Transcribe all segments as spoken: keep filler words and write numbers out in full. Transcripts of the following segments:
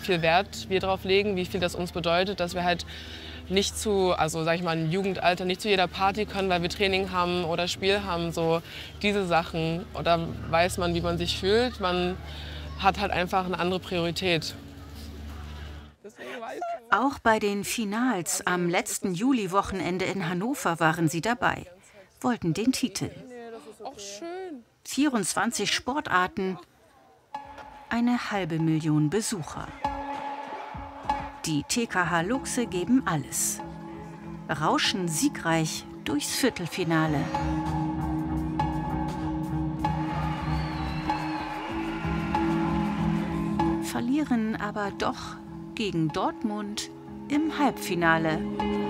viel Wert wir darauf legen, wie viel das uns bedeutet, dass wir halt nicht zu, also sag ich mal, im Jugendalter nicht zu jeder Party können, weil wir Training haben oder Spiel haben, so diese Sachen. Oder weiß man, wie man sich fühlt. Man hat halt einfach eine andere Priorität. Auch bei den Finals am letzten Juli-Wochenende in Hannover waren sie dabei, wollten den Titel. vierundzwanzig Sportarten, eine halbe Million Besucher. Die T K H Luchse geben alles. Rauschen siegreich durchs Viertelfinale. Verlieren aber doch gegen Dortmund im Halbfinale.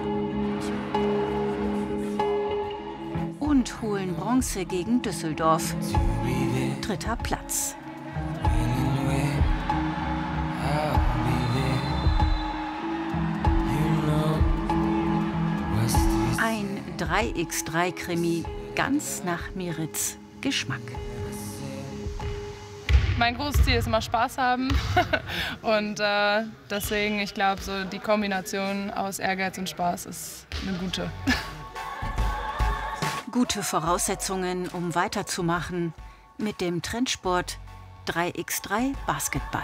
Und holen Bronze gegen Düsseldorf. Dritter Platz. Ein drei gegen drei Krimi ganz nach Miritz Geschmack. Mein großes Ziel ist immer Spaß haben und äh, deswegen, ich glaube, so die Kombination aus Ehrgeiz und Spaß ist eine gute. Gute Voraussetzungen, um weiterzumachen mit dem Trendsport drei gegen drei Basketball.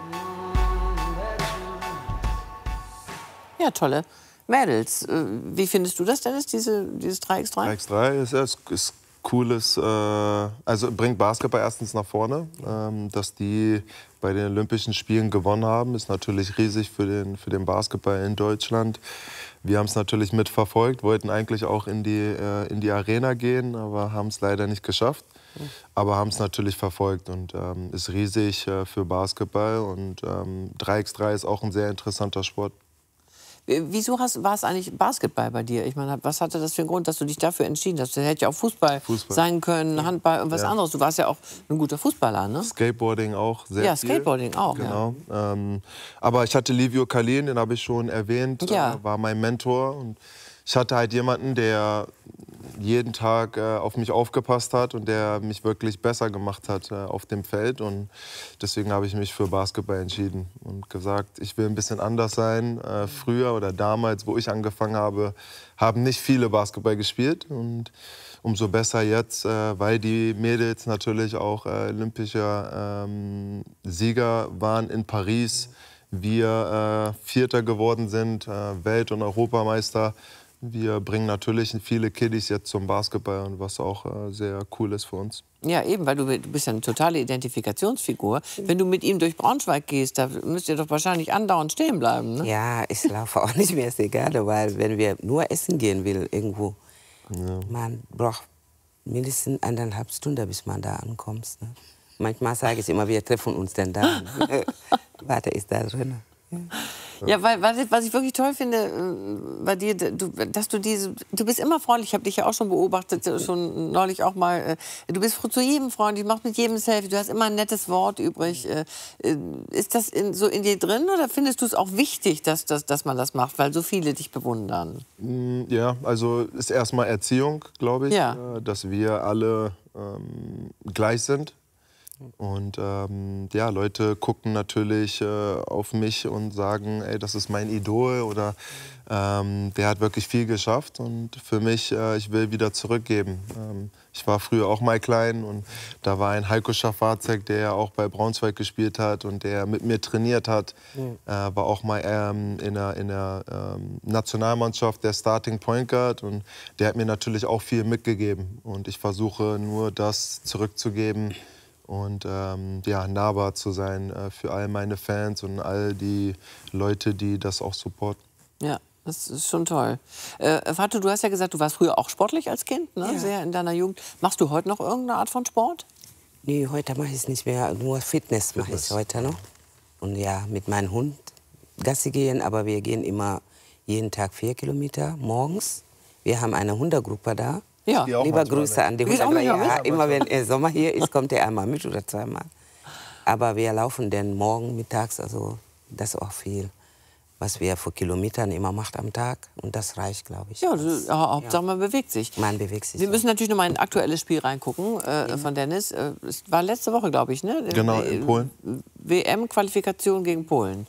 Ja, tolle Mädels. Wie findest du das, Dennis, diese, dieses drei gegen drei? drei gegen drei ist, ist, ist cooles, äh, also bringt Basketball erstens nach vorne. Ähm, dass die bei den Olympischen Spielen gewonnen haben, ist natürlich riesig für den, für den Basketball in Deutschland. Wir haben es natürlich mitverfolgt, wollten eigentlich auch in die, äh, in die Arena gehen, aber haben es leider nicht geschafft. Aber haben es natürlich verfolgt und ähm, ist riesig äh, für Basketball. Und ähm, drei gegen drei ist auch ein sehr interessanter Sport. Wieso hast, war es eigentlich Basketball bei dir? Ich meine, was hatte das für einen Grund, dass du dich dafür entschieden hast? Das hätte ja auch Fußball, Fußball. sein können, Handball, irgendwas ja. anderes. Du warst ja auch ein guter Fußballer, ne? Skateboarding auch sehr Ja, viel. Skateboarding auch, genau. Ja. Ähm, aber ich hatte Livio Kalin, den habe ich schon erwähnt, ja. äh, war mein Mentor. Und ich hatte halt jemanden, der jeden Tag äh, auf mich aufgepasst hat und der mich wirklich besser gemacht hat äh, auf dem Feld. Und deswegen habe ich mich für Basketball entschieden und gesagt, ich will ein bisschen anders sein. Äh, früher oder damals, wo ich angefangen habe, haben nicht viele Basketball gespielt. Und umso besser jetzt, äh, weil die Mädels natürlich auch äh, olympische ähm, Sieger waren in Paris. Wir äh, Vierter geworden sind, äh, Welt- und Europameister. Wir bringen natürlich viele Kiddies jetzt zum Basketball, und was auch äh, sehr cool ist für uns. Ja, eben, weil du, du bist ja eine totale Identifikationsfigur. Wenn du mit ihm durch Braunschweig gehst, da müsst ihr doch wahrscheinlich andauernd stehen bleiben, ne? Ja, ich laufe auch nicht mehr, ist egal, weil wenn wir nur essen gehen will irgendwo, ja. man braucht mindestens eineinhalb Stunden, bis man da ankommt. Ne? Manchmal sage ich immer, wir treffen uns denn da. Warte, ist da drin. Ja. Ja, weil, weil was ich wirklich toll finde äh, bei dir, du, dass du diese, du bist immer freundlich. Ich habe dich ja auch schon beobachtet, schon neulich auch mal. Äh, du bist zu jedem freundlich, machst mit jedem Selfie. Du hast immer ein nettes Wort übrig. Äh, ist das in, so in dir drin oder findest du es auch wichtig, dass, dass, dass man das macht, weil so viele dich bewundern? Ja, also ist erstmal Erziehung, glaube ich, ja. äh, dass wir alle ähm, gleich sind. Und ähm, ja, Leute gucken natürlich äh, auf mich und sagen, ey, das ist mein Idol oder ähm, der hat wirklich viel geschafft. Und für mich, äh, ich will wieder zurückgeben. Ähm, ich war früher auch mal klein und da war ein Heiko Schafarzek, der auch bei Braunschweig gespielt hat und der mit mir trainiert hat. Mhm. Äh, war auch mal ähm, in der, in der ähm, Nationalmannschaft der Starting Point Guard und der hat mir natürlich auch viel mitgegeben. Und ich versuche nur das zurückzugeben. Und ähm, ja, nahbar zu sein äh, für all meine Fans und all die Leute, die das auch supporten. Ja, das ist schon toll. Äh, Fatou, du hast ja gesagt, du warst früher auch sportlich als Kind, ne? Ja. Sehr in deiner Jugend. Machst du heute noch irgendeine Art von Sport? Nee, heute mache ich es nicht mehr. Nur Fitness, Fitness. mache ich heute noch. Und ja, mit meinem Hund Gassi gehen. Aber wir gehen immer jeden Tag vier Kilometer morgens. Wir haben eine Hundergruppe da. Ja. Lieber Grüße an die Hunde. Ja, immer wenn der Sommer hier ist, kommt er einmal mit oder zweimal. Aber wir laufen dann morgen, mittags, also das ist auch viel, was wir für Kilometern immer macht am Tag. Und das reicht, glaube ich. Ja, das, ja, Hauptsache man bewegt sich. Man bewegt sich. Wir müssen natürlich noch mal in ein aktuelles Spiel reingucken äh, ja. von Dennis. Äh, es war letzte Woche, glaube ich, ne? Genau, in Polen. W M-Qualifikation gegen Polen.